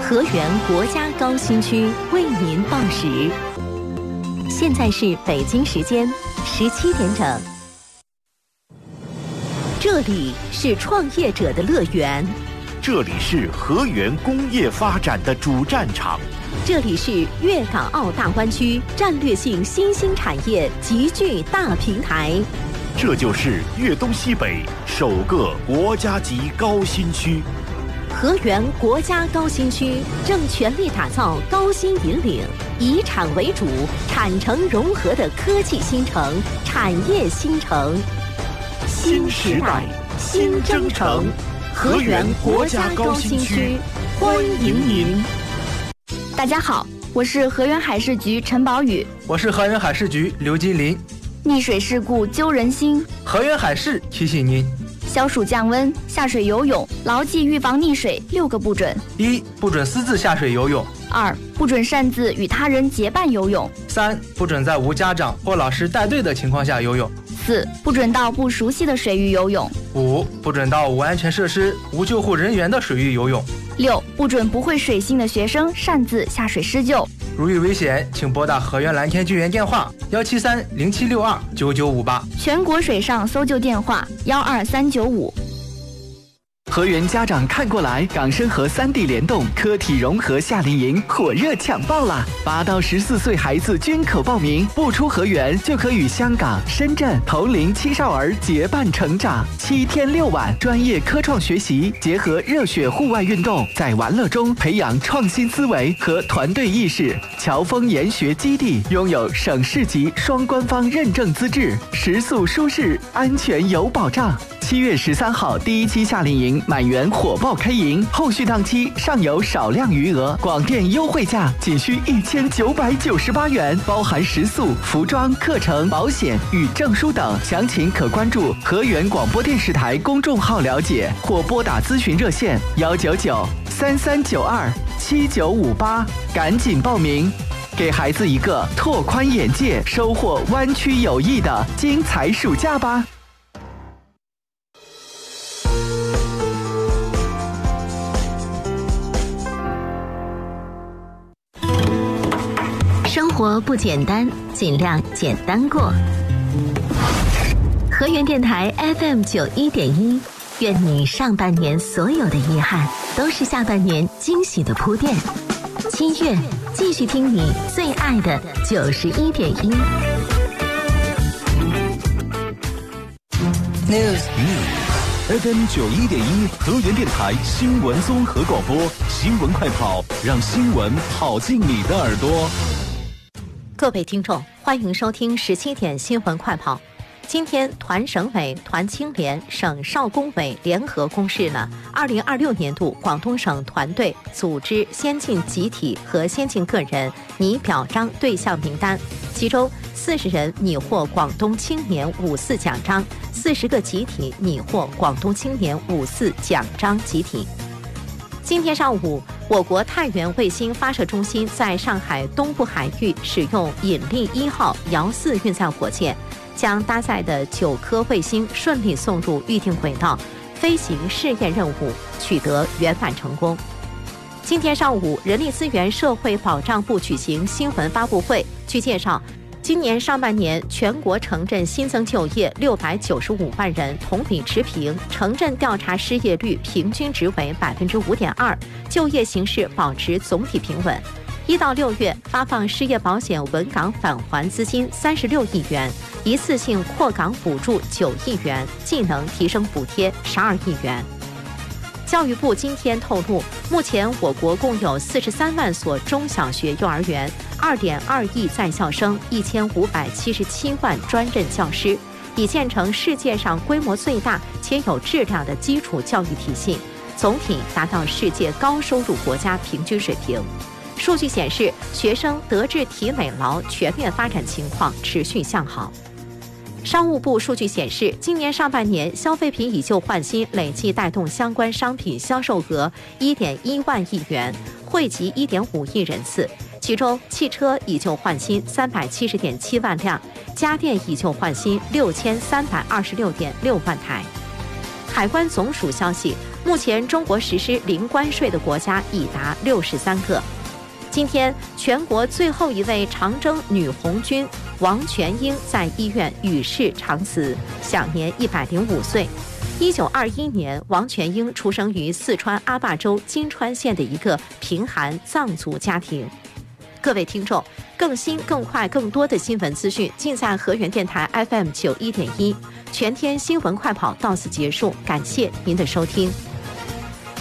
河源国家高新区为您报时，现在是北京时间17点整。这里是创业者的乐园， 这里是河源工业发展的主战场， 这里是粤港澳大湾区战略性新兴产业集聚大平台， 这就是粤东西北首个国家级高新区。 河源国家高新区正全力打造高新引领、以产为主、产城融合的科技新城、产业新城。新时代，新征程，河源国家高新区，欢迎您！ 大家好，我是河源海事局陈宝宇， 我是河源海事局刘金林。 溺水事故揪人心， 河源海事提醒您： 消暑降温，下水游泳牢记预防溺水6个不准 ：1. 不准私自下水游泳 ；2. 不准擅自与他人结伴游泳 ；3. 不准在无家长或老师带队的情况下游泳 ；4. 不准到不熟悉的水域游泳 ；5. 不准到无安全设施、无救护人员的水域游泳 ；6. 不准不会水性的学生擅自下水施救。 如遇危险，请拨打河源蓝天救援电话17307629958， 全国水上搜救电话12395。 河源家长看过来，港深河3地联动科体融合夏令营火热抢报啦！8到14岁孩子均可报名，不出河源就可与香港、深圳同龄青少儿结伴成长。7天6晚，专业科创学习结合热血户外运动，在玩乐中培养创新思维和团队意识。侨丰研学基地拥有省市级双官方认证资质，食宿舒适，安全有保障。7月13号第1期夏令营满员火爆开营，后续档期尚有少量余额，广电优惠价仅需1998元，包含食宿、服装、课程、保险与证书等。详情可关注河源广播电视台公众号了解，或拨打咨询热线199-3392-7958，赶紧报名，给孩子一个拓宽眼界、收获湾区友谊的精彩暑假吧。 生活不简单，尽量简单过。河源电台 FM91.1，愿你上半年所有的遗憾都是下半年惊喜的铺垫。7月继续听你最爱的91.1。 News FM 91.1河源电台新闻综合广播，新闻快跑，让新闻跑进你的耳朵。 各位听众，欢迎收听17点新闻快跑。今天，团省委、团青联、省少工委联合公示了2026年度广东省团队组织先进集体和先进个人拟表彰对象名单，其中40人拟获广东青年54奖章，40个集体拟获广东青年54奖章集体。今天上午，我国太原卫星发射中心在上海东部海域使用引力1号遥4运载火箭，将搭载的9颗卫星顺利送入预定轨道，飞行试验任务取得圆满成功。今天上午，人力资源社会保障部举行新闻发布会，据介绍，今年上半年全国城镇新增就业695万人，同比持平，城镇调查失业率平均值为5.2%，就业形势保持总体平稳。1到6月发放失业保险稳岗返还资金36亿元，一次性扩岗补助9亿元，技能提升补贴12亿元。教育部今天透露，目前我国共有43万所中小学幼儿园，2.2亿在校生，1577万专任教师，已建成世界上规模最大且有质量的基础教育体系，总体达到世界高收入国家平均水平。数据显示，学生德智体美劳全面发展情况持续向好。商务部数据显示，今年上半年消费品以旧换新累计带动相关商品销售额1.1万亿元，惠及1.5亿人次。其中，汽车以旧换新370.7万辆，家电以旧换新6326.6万台。海关总署消息目前中国实施零关税的国家已达63个。今天，全国最后一位长征女红军王全英在医院与世长辞，享年105岁。1921年，王全英出生于四川阿坝州金川县的一个贫寒藏族家庭。各位听众，更新、更快、更多的新闻资讯尽在河源电台 FM91.1，全天新闻快跑到此结束，感谢您的收听。